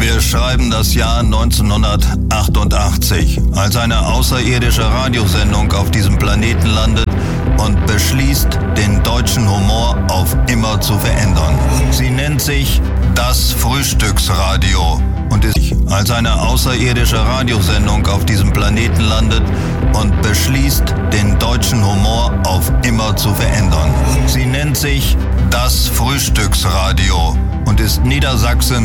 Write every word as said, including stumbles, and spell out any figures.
Wir schreiben das Jahr neunzehnhundertachtundachtzig, als eine außerirdische Radiosendung auf diesem Planeten landet und beschließt, den deutschen Humor auf immer zu verändern. Sie nennt sich das Frühstücksradio und ist als eine außerirdische Radiosendung auf diesem Planeten landet und beschließt, den deutschen Humor auf immer zu verändern. Sie nennt sich das Frühstücksradio und ist Niedersachsen